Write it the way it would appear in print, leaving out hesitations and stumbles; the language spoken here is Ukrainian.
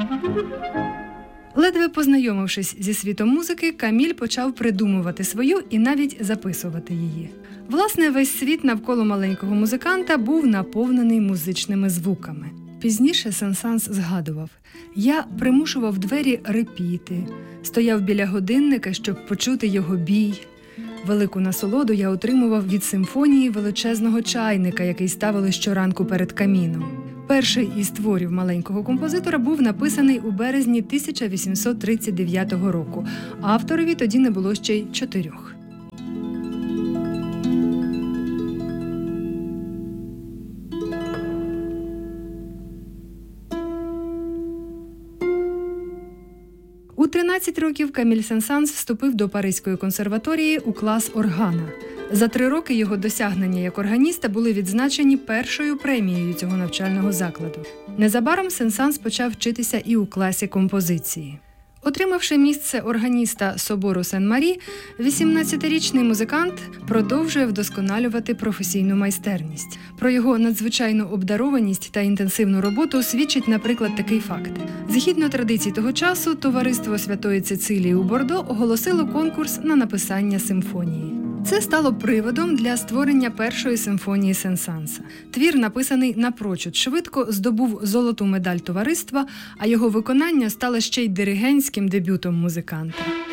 Ледве познайомившись зі світом музики, Каміль почав придумувати свою і навіть записувати її. Власне, весь світ навколо маленького музиканта був наповнений музичними звуками. Пізніше Сен-Санс згадував: «Я примушував двері рипіти, стояв біля годинника, щоб почути його бій. Велику насолоду я отримував від симфонії величезного чайника, який ставили щоранку перед каміном». Перший із творів маленького композитора був написаний у березні 1839 року. Авторові тоді не було ще й 4. У 13 років Каміль Сен-Санс вступив до Паризької консерваторії у клас органа. За 3 роки його досягнення як органіста були відзначені першою премією цього навчального закладу. Незабаром Сен-Санс почав вчитися і у класі композиції. Отримавши місце органіста собору Сен-Марі, 18-річний музикант продовжує вдосконалювати професійну майстерність. Про його надзвичайну обдарованість та інтенсивну роботу свідчить, наприклад, такий факт. Згідно традицій того часу, Товариство Святої Цицилії у Бордо оголосило конкурс на написання симфонії. Це стало приводом для створення першої симфонії Сен-Санса. Твір, написаний напрочуд швидко, здобув золоту медаль товариства, а його виконання стало ще й диригентським дебютом музиканта.